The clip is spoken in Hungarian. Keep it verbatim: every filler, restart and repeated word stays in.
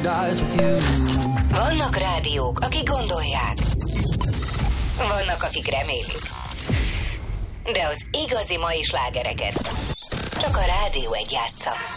paradise with you. Vannak rádiók, akik gondolják. Vannak, akik remélik. De az igazi mai slágereket csak a Rádió egy játsza.